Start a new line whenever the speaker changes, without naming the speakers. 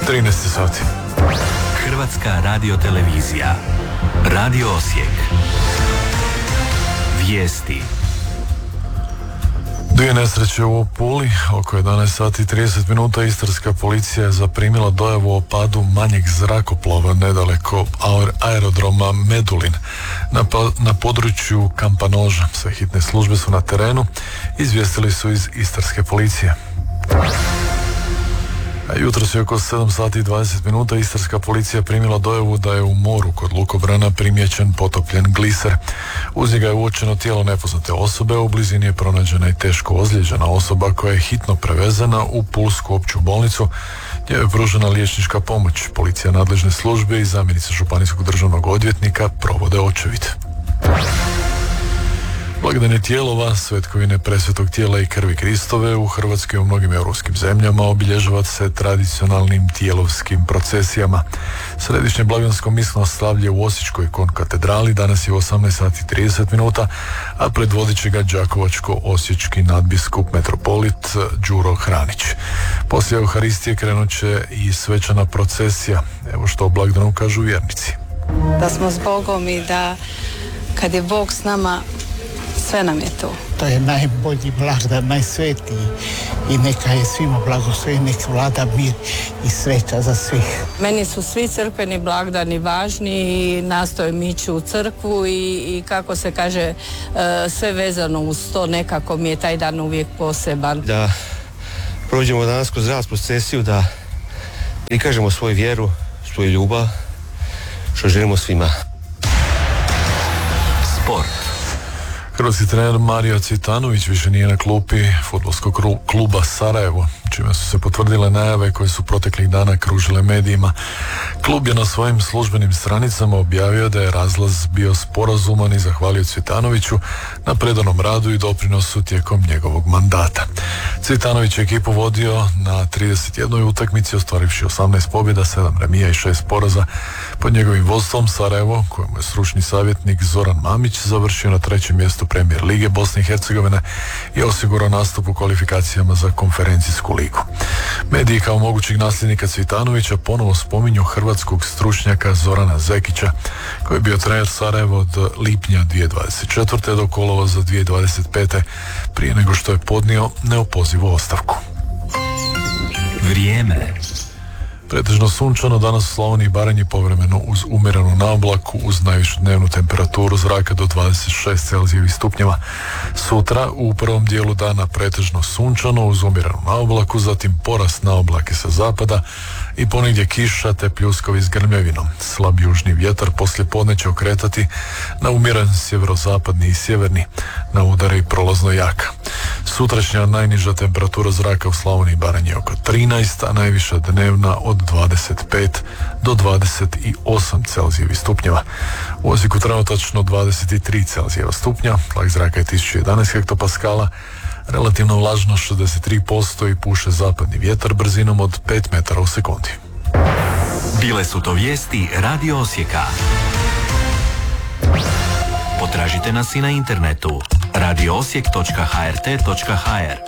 13 sati.
Hrvatska radiotelevizija. Radio Osijek. Vijesti.
Dvije nesreće u Puli. Oko 11 sati 30 minuta Istarska policija je zaprimila dojavu o padu manjeg zrakoplova nedaleko aerodroma Medulin na području Kampanoža. Sve hitne službe su na terenu, izvijestili su iz Istarske policije. Jutros je oko 7 sati i 20 minuta Istarska policija primila dojavu da je u moru kod lukobrana primijećen potopljen gliser. Uz njega je uočeno tijelo nepoznate osobe, u blizini je pronađena i teško ozlijeđena osoba koja je hitno prevezena u Pulsku opću bolnicu gdje je pružena liječnička pomoć. Policija, nadležne službe i zamjenica županijskog državnog odvjetnika provode očevid. Blagdane tijelova, svetkovine presvetog tijela i krvi Kristove u Hrvatskoj i u mnogim europskim zemljama obilježava se tradicionalnim tijelovskim procesijama. Središnje blagdansko misno slavlje u Osječkoj konkatedrali danas je u 18 sati 30 minuta, a predvodit će ga đakovačko-osječki nadbiskup metropolit Đuro Hranić. Poslije Euharistije krenut će i svečana procesija. Evo što o blagdanu kažu vjernici.
Da smo s Bogom i da kad je Bog s nama, sve nam je to.
To je najbolji blagdan, najsvetiji i neka je svima blagosloven, neka vlada mir i sreća za svih.
Meni su svi crkveni blagdani važni i nastojim ići u crkvu i kako se kaže, sve vezano uz to, nekako mi je taj dan uvijek poseban.
Da prođemo danas kroz rast procesiju, da prikažemo svoju vjeru, svoju ljubav, što želimo svima.
Sport.
Hrvatski trener Mario Cvitanović više nije na klupi fudbalskog kluba Sarajevo, čime su se potvrdile najave koje su proteklih dana kružile medijima. Klub je na svojim službenim stranicama objavio da je razlaz bio sporazuman i zahvalio Cvitanoviću na predanom radu i doprinosu tijekom njegovog mandata. Cvitanović je ekipu vodio na 31. utakmici, ostvarivši 18 pobjeda, 7 remija i 6 poraza. Pod njegovim vodstvom Sarajevo, kojemu je stručni savjetnik Zoran Mamić, završio na 3. mjestu Premijer Lige Bosne i Hercegovine i osigurao nastup u kvalifikacijama za konferencijsku ligu. Mediji kao mogućeg nasljednika Cvitanovića ponovo spominju hrvatskog stručnjaka Zorana Zekića, koji je bio trener Sarajeva od lipnja 2024. do kolovoza 2025. prije nego što je podnio neopozivu ostavku.
Vrijeme.
Pretežno sunčano, danas u Slavoniji i Baranji povremeno uz umjerenu naoblaku, uz najvišu dnevnu temperaturu zraka do 26 Celzijevih stupnjeva. Sutra u prvom dijelu dana pretežno sunčano uz umjerenu naoblaku, zatim porast naoblake sa zapada i ponegdje kiša te pljuskovi s grmljavinom. Slab južni vjetar poslije podne će okretati na umjeren sjeverozapadni i sjeverni, na udare i prolazno jaka. Sutrašnja najniža temperatura zraka u Slavoniji i Baranji je oko 13, a najviša dnevna od 25 do 28 Celzijevih stupnjeva. U Osijeku trenutačno 23 Celzijeva stupnja, tlak zraka je 1011 hektopaskala, relativno vlažnost 63% i puše zapadni vjetar brzinom od 5 metara u sekundi.
Bile su to vijesti Radio Osijeka. Potražite nas i na internetu radioosijek.hrt.hr.